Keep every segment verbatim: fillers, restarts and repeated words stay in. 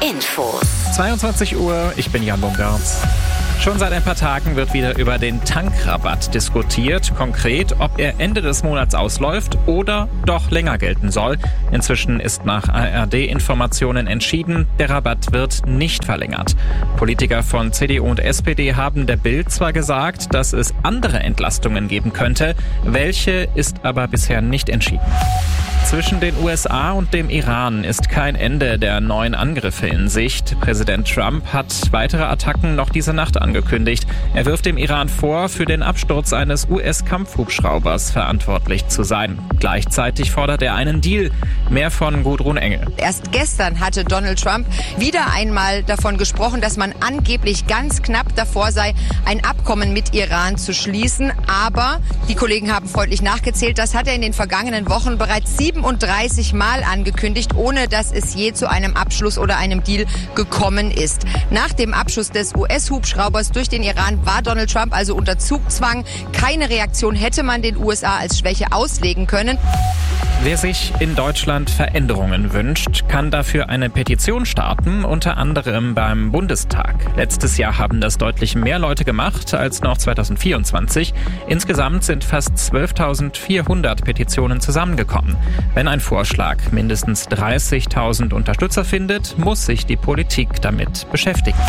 Infos. zweiundzwanzig Uhr, ich bin Jan Bungart. Schon seit ein paar Tagen wird wieder über den Tankrabatt diskutiert. Konkret, ob er Ende des Monats ausläuft oder doch länger gelten soll. Inzwischen ist nach A R D-Informationen entschieden, der Rabatt wird nicht verlängert. Politiker von C D U und S P D haben der Bild zwar gesagt, dass es andere Entlastungen geben könnte, welche ist aber bisher nicht entschieden. Zwischen den U S A und dem Iran ist kein Ende der neuen Angriffe in Sicht. Präsident Trump hat weitere Attacken noch diese Nacht angekündigt. Er wirft dem Iran vor, für den Absturz eines U S-Kampfhubschraubers verantwortlich zu sein. Gleichzeitig fordert er einen Deal. Mehr von Gudrun Engel. Erst gestern hatte Donald Trump wieder einmal davon gesprochen, dass man angeblich ganz knapp davor sei, ein Abkommen mit Iran zu schließen. Aber die Kollegen haben freundlich nachgezählt. Das hat er in den vergangenen Wochen bereits siebenunddreißig Mal angekündigt, ohne dass es je zu einem Abschluss oder einem Deal gekommen ist. Nach dem Abschuss des U S-Hubschraubers durch den Iran war Donald Trump also unter Zugzwang. Keine Reaktion hätte man den U S A als Schwäche auslegen können. Wer sich in Deutschland Veränderungen wünscht, kann dafür eine Petition starten, unter anderem beim Bundestag. Letztes Jahr haben das deutlich mehr Leute gemacht als noch zweitausendvierundzwanzig. Insgesamt sind fast zwölftausendvierhundert Petitionen zusammengekommen. Wenn ein Vorschlag mindestens dreißigtausend Unterstützer findet, muss sich die Politik damit beschäftigen.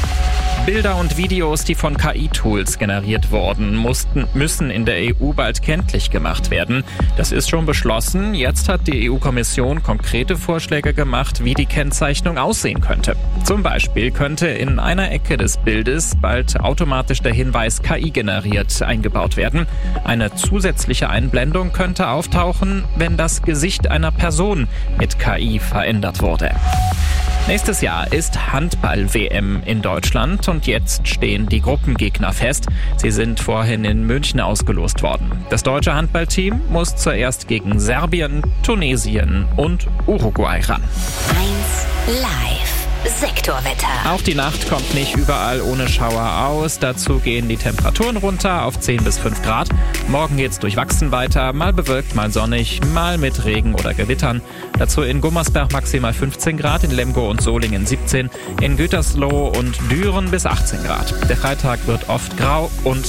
Bilder und Videos, die von K I-Tools generiert wurden, mussten, müssen in der E U bald kenntlich gemacht werden. Das ist schon beschlossen. Jetzt hat die E U-Kommission konkrete Vorschläge gemacht, wie die Kennzeichnung aussehen könnte. Zum Beispiel könnte in einer Ecke des Bildes bald automatisch der Hinweis K I generiert eingebaut werden. Eine zusätzliche Einblendung könnte auftauchen, wenn das Gesicht einer Person mit K I verändert wurde. Nächstes Jahr ist Handball-W M in Deutschland und jetzt stehen die Gruppengegner fest. Sie sind vorhin in München ausgelost worden. Das deutsche Handballteam muss zuerst gegen Serbien, Tunesien und Uruguay ran. eins Live. Sektorwetter. Auch die Nacht kommt nicht überall ohne Schauer aus. Dazu gehen die Temperaturen runter auf zehn bis fünf Grad. Morgen geht's durchwachsen weiter, mal bewölkt, mal sonnig, mal mit Regen oder Gewittern. Dazu in Gummersberg maximal fünfzehn Grad, in Lemgo und Solingen siebzehn, in Gütersloh und Düren bis achtzehn Grad. Der Freitag wird oft grau und